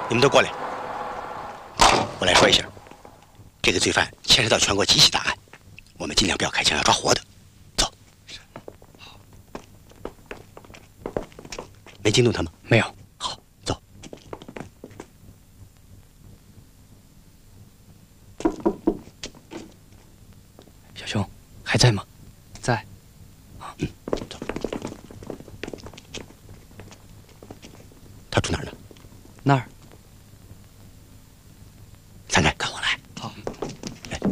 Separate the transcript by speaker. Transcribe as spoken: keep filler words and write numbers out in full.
Speaker 1: 你们都过来。我来说一下，这个罪犯牵涉到全国极其大案，我们尽量不要开枪，要抓活的。走。没惊动他吗？
Speaker 2: 没有。
Speaker 1: 好，走。
Speaker 2: 小熊还在吗？